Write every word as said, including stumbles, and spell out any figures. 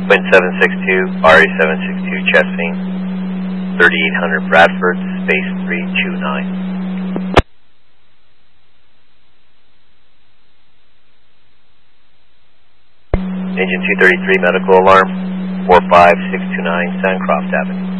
Wind seven six two, R A seven six two, chesting, thirty-eight hundred Bradford, space three two nine. Engine two thirty-three, medical alarm, four five six two nine, Sancroft Avenue.